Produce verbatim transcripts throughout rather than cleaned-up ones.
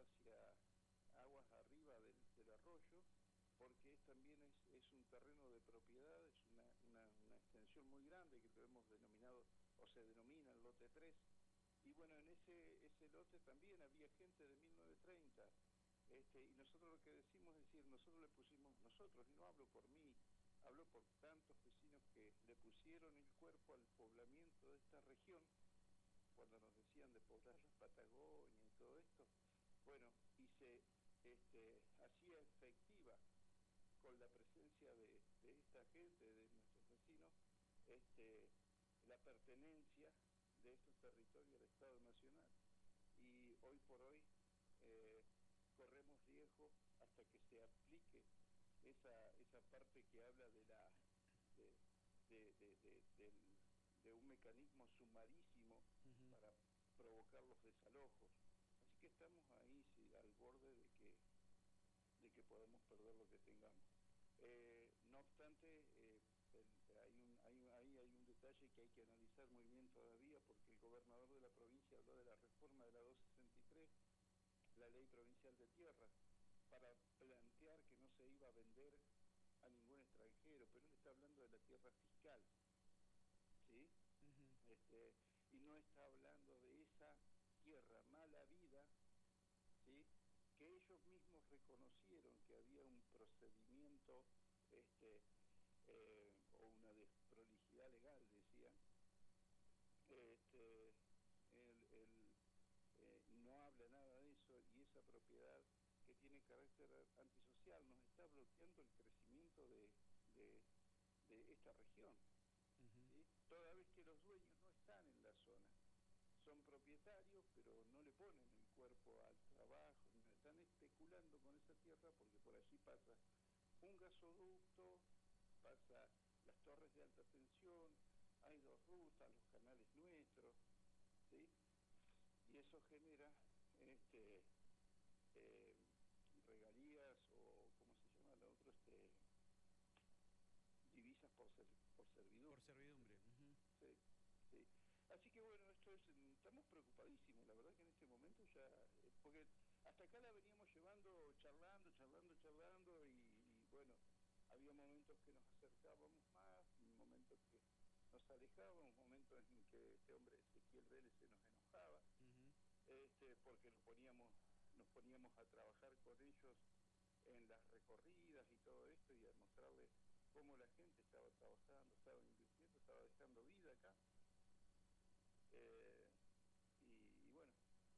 hacia aguas arriba del, del arroyo, porque es, también es, es un terreno de propiedad, es una, una, una extensión muy grande que lo hemos denominado, o se denomina el lote tres, y bueno, en ese, ese lote también había gente de mil novecientos treinta, este, y nosotros lo que decimos es decir, nosotros le pusimos, nosotros, y no hablo por mí, hablo por tantos vecinos que le pusieron el cuerpo al poblamiento de esta región, cuando nos decían de poblar la Patagonia y todo esto, bueno, y se este, hacía efectiva con la presencia de, de esta gente, de nuestros vecinos, este, la pertenencia de estos territorios al Estado Nacional. Y hoy por hoy eh, corremos riesgo hasta que se aplique esa, esa parte que habla de la de, de, de, de, de, de un mecanismo sumarísimo uh-huh. para provocar los desalojos. Así que estamos ahí sí, al borde de que de que podemos perder lo que tengamos. Eh, no obstante, eh, el, hay, un, hay, un, hay, hay un detalle que hay que analizar muy bien todavía, porque el gobernador de la provincia habló de la reforma de la doscientos sesenta y tres, la ley provincial de tierra, para plantear que no se iba a vender a ningún extranjero, pero él está hablando de la tierra fiscal, ¿sí? Uh-huh. Este, y no está hablando de esa tierra mala vida, ¿sí?, que ellos mismos reconocieron que había un procedimiento este, eh, o una desprolijidad legal, decían, este, el, el, eh, no habla nada de eso, y esa propiedad que tiene carácter antisocial nos está bloqueando el crecimiento de, de, de esta región, uh-huh. ¿sí?, toda vez que los dueños no están en la zona. Son propietarios, pero no le ponen el cuerpo al trabajo, están especulando con esa tierra porque por allí pasa un gasoducto, pasa las torres de alta tensión, hay dos rutas, los canales nuestros, ¿sí? Y eso genera este, eh, regalías o, ¿cómo se llama lo otro? Este, divisas por, ser, por servidumbre. Por servidumbre. Uh-huh. Sí, sí. Así que bueno, esto es, estamos preocupadísimos, la verdad que en este momento ya, porque hasta acá la veníamos llevando, charlando, charlando, charlando, y, y bueno, había momentos que nos acercábamos más, momentos que nos alejábamos, momentos en que este hombre Ezequiel Vélez se nos enojaba, uh-huh. este, porque nos poníamos, nos poníamos a trabajar con ellos en las recorridas y todo esto, y a mostrarles cómo la gente estaba trabajando, estaba invirtiendo, estaba dejando vida acá. Eh, y, y bueno,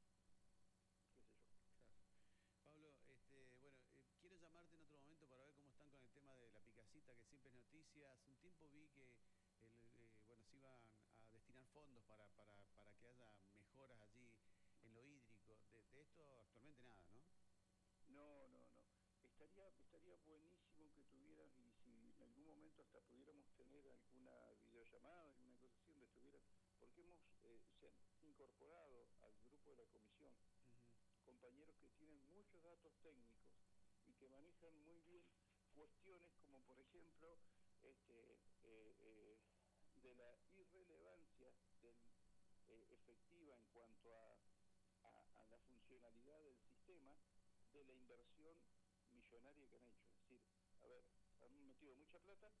qué sé yo. Claro. Pablo, este, bueno, eh, quiero llamarte en otro momento para ver cómo están con el tema de la picacita, que siempre es noticia. Hace un tiempo vi que el, eh, bueno, se iban a destinar fondos para, para, para que haya mejoras allí en lo hídrico. De, de esto actualmente nada, ¿no? No, no, no. Estaría, estaría buenísimo que tuvieras, y si en algún momento hasta pudiéramos tener alguna videollamada, alguna cosa así donde estuvieran, porque hemos eh, se han incorporado al grupo de la comisión uh-huh. compañeros que tienen muchos datos técnicos y que manejan muy bien cuestiones como, por ejemplo, este, eh, eh, de la irrelevancia del, eh, efectiva en cuanto a, a, a la funcionalidad del sistema, de la inversión millonaria que han hecho. Es decir, a ver, han metido mucha plata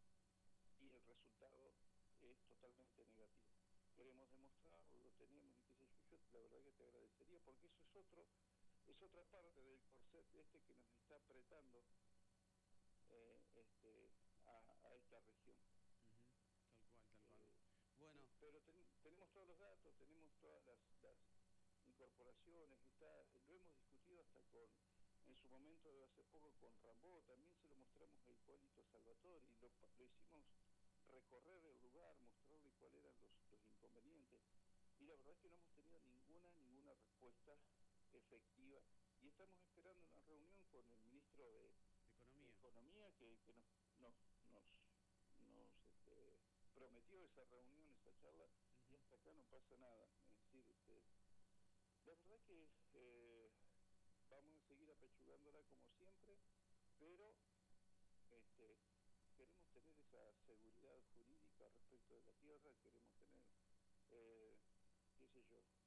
y el resultado es totalmente negativo. Queremos demostrarlo, lo tenemos y qué sé yo, yo la verdad que te agradecería, porque eso es otro, es otra parte del corset este que nos está apretando eh, este, a, a esta región. Uh-huh. Tal cual, tal cual. Eh, bueno. eh, pero ten, tenemos todos los datos, tenemos todas las, las incorporaciones, está, lo hemos discutido hasta con, en su momento de hace poco con Rambó, también se lo mostramos a Hipólito Salvatore y lo, lo hicimos recorrer el lugar, mostrarle cuáles eran los, los inconvenientes, y la verdad es que no hemos tenido ninguna, ninguna respuesta efectiva, y estamos esperando una reunión con el ministro de, de Economía, de Economía que, que nos, nos, nos, nos este, prometió esa reunión, esa charla, uh-huh. y hasta acá no pasa nada. Es decir, este, la verdad que eh, vamos a seguir apechugándola como siempre, pero este, queremos tener esa seguridad jurídica respecto de la tierra, queremos tener, eh, qué sé yo,